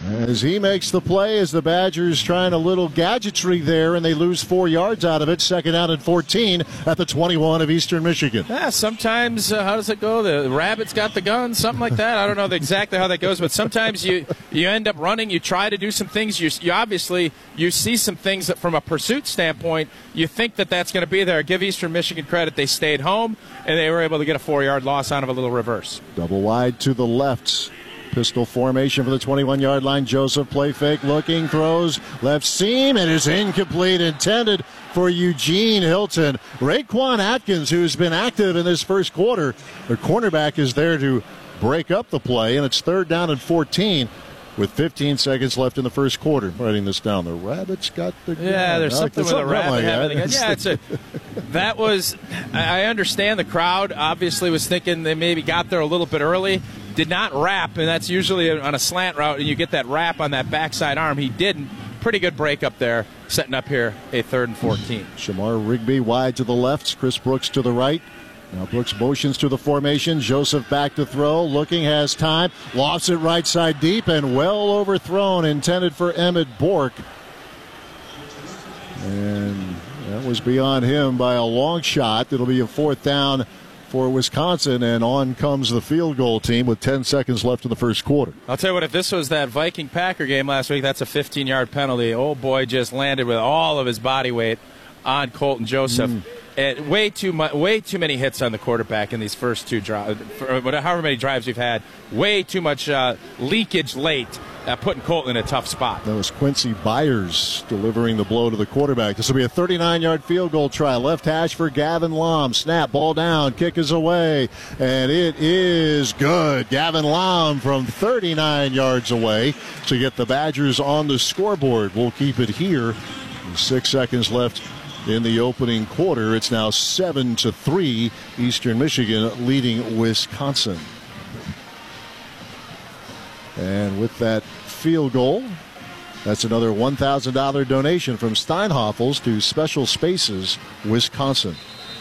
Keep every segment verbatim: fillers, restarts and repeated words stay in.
As he makes the play, as the Badgers trying a little gadgetry there, and they lose four yards out of it. Second out and fourteen at the twenty-one of Eastern Michigan. Yeah, sometimes, uh, how does it go? The rabbit's got the gun, something like that. I don't know exactly how that goes, but sometimes you, you end up running, you try to do some things. You, you obviously, you see some things that from a pursuit standpoint, you think that that's going to be there. Give Eastern Michigan credit. They stayed home, and they were able to get a four-yard loss out of a little reverse. Double wide to the left. Pistol formation for the twenty-one-yard line. Joseph play fake, looking, throws left seam. It is incomplete, intended for Eugene Hilton. Raquan Atkins, who's been active in this first quarter, the cornerback, is there to break up the play, and it's third down and fourteen with fifteen seconds left in the first quarter. Writing this down. The Rabbits got the gun. Yeah, there's something with a rabbit like having that. the gun. Yeah, it's a, that was, I understand the crowd obviously was thinking they maybe got there a little bit early. Did not wrap, and that's usually on a slant route, and you get that wrap on that backside arm. He didn't. Pretty good break up there, setting up here a third and fourteen. Shamar Rigby wide to the left, Chris Brooks to the right. Now Brooks motions to the formation. Joseph back to throw, looking, has time, lofts it right side deep, and well overthrown, intended for Emmett Bork. And that was beyond him by a long shot. It'll be a fourth down for Wisconsin, and on comes the field goal team with ten seconds left in the first quarter. I'll tell you what, if this was that Viking-Packer game last week, that's a fifteen-yard penalty. Old boy just landed with all of his body weight on Colton Joseph. Mm. And way too much, way too many hits on the quarterback in these first two drives. However many drives we've had, way too much uh, leakage late, uh, putting Colton in a tough spot. That was Quincy Byers delivering the blow to the quarterback. This will be a thirty-nine-yard field goal try. Left hash for Gavin Lom. Snap, ball down, kick is away, and it is good. Gavin Lom from thirty-nine yards away to get the Badgers on the scoreboard. We'll keep it here. Six seconds left in the opening quarter. It's now seven to three. Eastern Michigan leading Wisconsin. And with that field goal, that's another one thousand dollars donation from Steinhoffels to Special Spaces Wisconsin.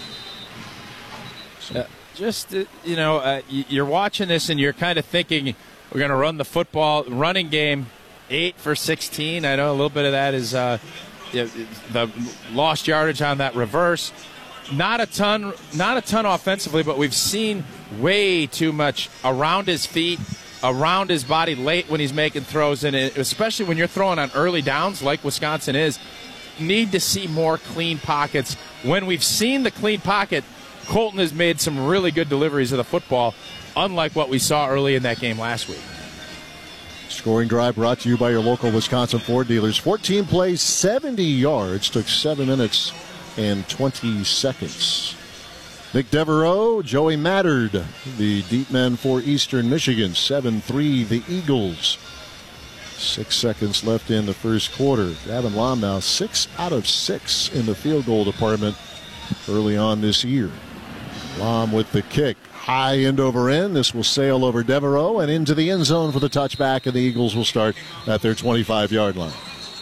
Uh, just, uh, you know, uh, you're watching this and you're kind of thinking we're going to run the football running game eight for sixteen. I know a little bit of that is uh, the lost yardage on that reverse. Not a ton, not a ton offensively, but we've seen way too much around his feet, around his body late when he's making throws, and especially when you're throwing on early downs like Wisconsin is. Need to see more clean pockets. When we've seen the clean pocket, Colton has made some really good deliveries of the football, unlike what we saw early in that game last week. Scoring drive brought to you by your local Wisconsin Ford dealers. fourteen plays, seventy yards, took seven minutes and twenty seconds. Nick Devereaux, Joey Mattard, the deep men for Eastern Michigan. seven three, the Eagles. Six seconds left in the first quarter. Gavin Lom now six out of six in the field goal department early on this year. Lom with the kick. High end over end. This will sail over Devereaux and into the end zone for the touchback, and the Eagles will start at their twenty-five-yard line.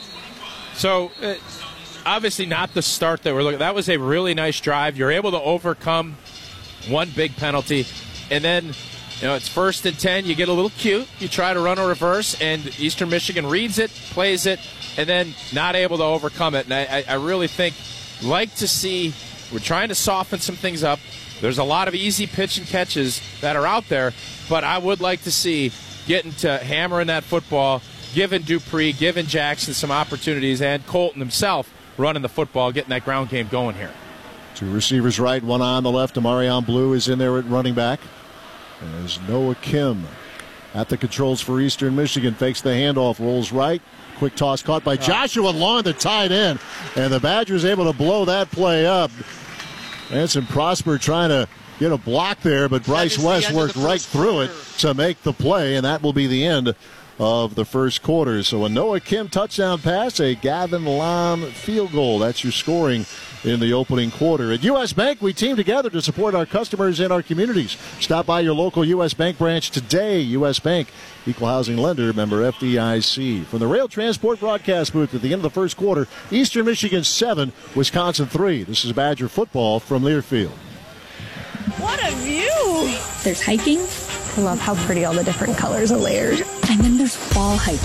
So, uh, obviously not the start that we're looking at. That was a really nice drive. You're able to overcome one big penalty, and then, you know, it's first and ten. You get a little cute. You try to run a reverse, and Eastern Michigan reads it, plays it, and then not able to overcome it. And I, I really think, like to see, we're trying to soften some things up. There's a lot of easy pitch and catches that are out there, but I would like to see getting to hammering that football, giving Dupree, giving Jackson some opportunities, and Colton himself running the football, getting that ground game going here. Two receivers right, one on the left. Amarion Blue is in there at running back. As Noah Kim at the controls for Eastern Michigan, fakes the handoff, rolls right. Quick toss caught by Joshua Long, the tight end. And the Badgers able to blow that play up. Anson Prosper trying to get a block there, but Bryce West worked right through it to make the play, and that will be the end of the first quarter. So a Noah Kim touchdown pass, a Gavin Lom field goal. That's your scoring in the opening quarter. At U S. Bank, we team together to support our customers and our communities. Stop by your local U S. Bank branch today. U S. Bank, equal housing lender, member F D I C. From the Rail Transport broadcast booth at the end of the first quarter, Eastern Michigan seven, Wisconsin three. This is Badger football from Learfield. What a view! There's hiking. I love how pretty all the different colors are layered. And then there's wall hiking.